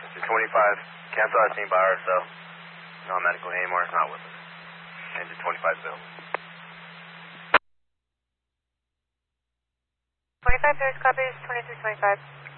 Mr. 25, cancel that scene by ourselves. Non-medical anymore, it's not with us. Engine 25 Bill. 25 Paris copies, 2325.